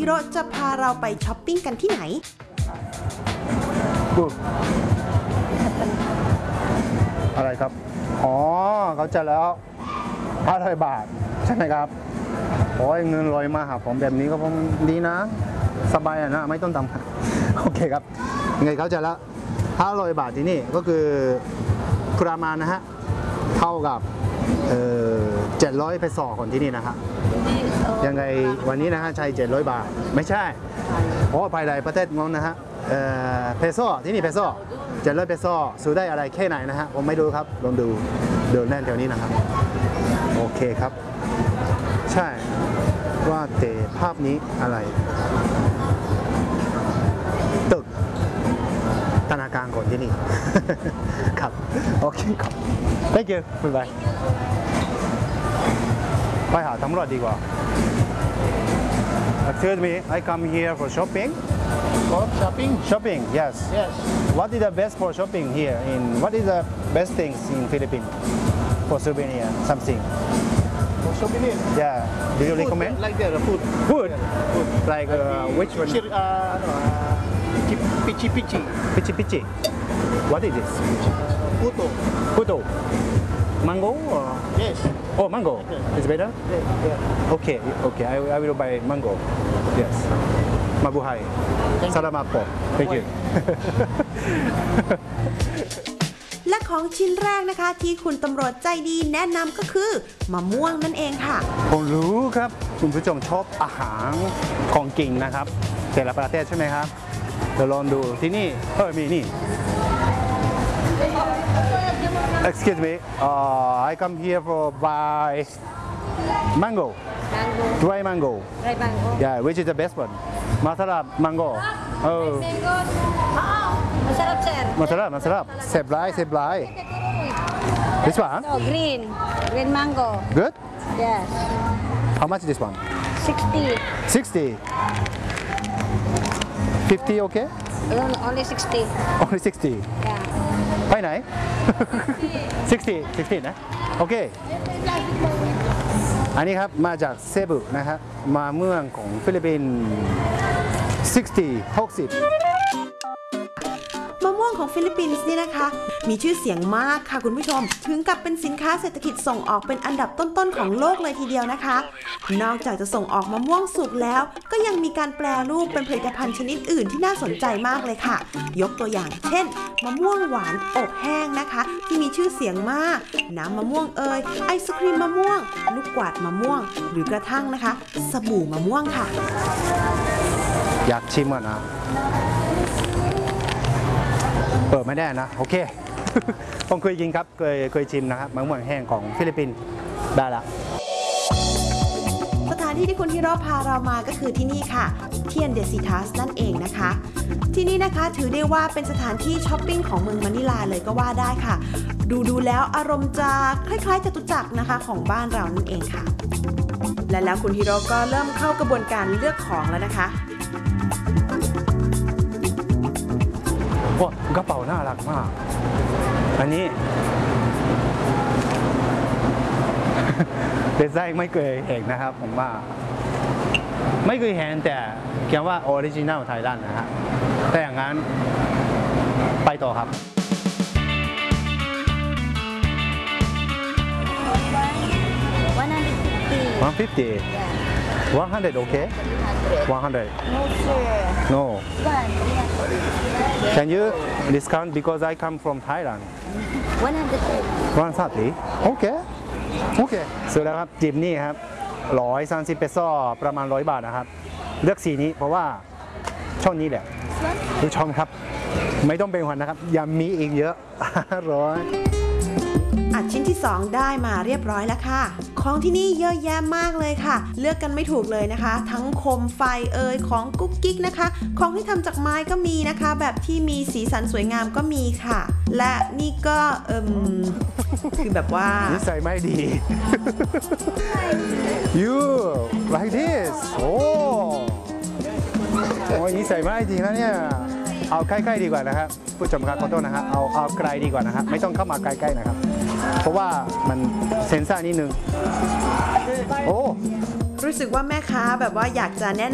โร่จะพาเราไปช้อปปิ้งกันที่ไหนอะไรครับอ๋อเขาจะแล้ว500 บาทใช่ไหมครับโอ้ยเงินลอยมาหาผมแบบนี้ก็ผมดีนะสบายนะไม่ต้องทำโอเคครับไงเขาจะแล้ว500 บาทที่นี่ก็คือประมาณนะฮะเท่ากับ700 เปโซคนที่นี่นะฮะยังไงวันนี้นะฮะใช้700 บาทไม่ใช่โอ้ภายในประเทศงงนะฮะเปโซที่นี่เปโซ700 เปโซซื้อได้อะไรแค่ไหนนะฮะผมไม่รู้ครับลองดูเดินแน่นแถวนี้นะครับโอเคครับใช่ว่าแต่ภาพนี้อะไรตึกธนาคารก่อนที่นี่ ครับโอเคครับ thank you บ๊ายบายไปหาตำรวจดีกว่า excuse me I come here for shopping For shopping? shopping yes Yes. what is the best for shopping here in what is the best things in Philippines for souvenir something For souvenir? yeah do you Food, recommend like that, food. food like which one Pichi pichi. pichi pichi what is this Puto. puto mango or Yes. oh mango it's better Yeah. okay okay I will buy mango yes mabuhay salamat po thank you และของชิ้นแรกนะคะที่คุณตำรวจใจดีแนะนำก็คือมะม่วงนั่นเองค่ะผมรู้ครับคุณผู้ชมชอบอาหารของกินนะครับแต่ละประเทศใช่ไหมครับเดี๋ยวลองดูที่นี่มีนี่ excuse me I come here for buy mango dry mango Dry mango. yeah which is the best one masarap mango Mango. Masarap, sir. masarap save lie this one So, green. Green mango. good Yes. how much is this one 60. 60 50 okay Only 60. only 60 Yeah. ไปไหน 60 นะ โอเค อันนี้ครับมาจากเซบุนะครับมาเมืองของฟิลิปปินส์60 มะม่วงของฟิลิปปินส์นี่นะคะ มีชื่อเสียงมากค่ะคุณผู้ชม ถึงกับเป็นสินค้าเศรษฐกิจส่งออกเป็นอันดับต้นๆของโลกเลยทีเดียวนะคะ นอกจากจะส่งออกมะม่วงสุกแล้ว ก็ยังมีการแปรรูปเป็นผลิตภัณฑ์ชนิดอื่นที่น่าสนใจมากเลยค่ะ ยกตัวอย่างเช่นมะม่วงหวานอบแห้งนะคะ ที่มีชื่อเสียงมากน้ำมะม่วงไอศครีมมะม่วง ลูกกวาดมะม่วง หรือกระทั่งนะคะ สบู่มะม่วงค่ะอยากชิมอ่ะนะเปิดไม่ได้นะ โอเค ผมเคยกินครับเคยชิมนะครับมะม่วงแห้งของฟิลิปปินส์ได้ละสถานที่ที่คุณฮิโร่พาเรามาก็คือที่นี่ค่ะเทียนเดซิทัสนั่นเองนะคะ ที่นี่นะคะถือได้ว่าเป็นสถานที่ช้อปปิ้งของเมืองมะนิลาเลยก็ว่าได้ค่ะ ดูแล้วอารมณ์จะคล้ายๆจตุจักรนะคะของบ้านเรานั่นเองค่ะ และแล้วคุณฮิโร่ก็เริ่มเข้ากระบวนการเลือกของแล้วนะคะว้ากระเป๋าน่ารักมาก อันนี้ ดีไซน์ไม่เคยเห็นนะครับผมว่าไม่เคยเห็นแต่เขียนว่าออริจินัลไทยแลนด์นะฮะแต่อย่างนั้นไปต่อครับ 150. 150 100 okay 100 No, sir. no One. can you discount because I come from Thailand 130. โอเคโอเคซื้อแล้วครับจิบนี่ครับ130 เปโซประมาณ100 บาทนะครับเลือกสีนี้เพราะว่าช่องนี้แหละดูช่องครับไม่ต้องเป็นห่วงนะครับยังมีอีกเยอะ ร้อยอัดชิ้นที่ 2 ได้มาเรียบร้อยแล้วค่ะ ของที่นี่เยอะแยะมากเลยค่ะ เลือกกันไม่ถูกเลยนะคะ ทั้งโคมไฟของกุ๊กกิ๊กนะคะ ของที่ทำจากไม้ก็มีนะคะ แบบที่มีสีสันสวยงามก็มีค่ะ และนี่ก็คือแบบว่านิสัยไม่ดี you like this โอ้ยนิสัยไม่ดีนะเนี่ยเอาใกล้ๆดีกว่านะครับผู้ชมครับขอโทษนะครับเอาไกลดีกว่านะครับไม่ต้องเข้ามาใกล้ๆนะครับเพราะว่ามันเซนซ่านิดนึงโอ้รู้สึกว่าแม่ค้าแบบว่าอยากจะแนะ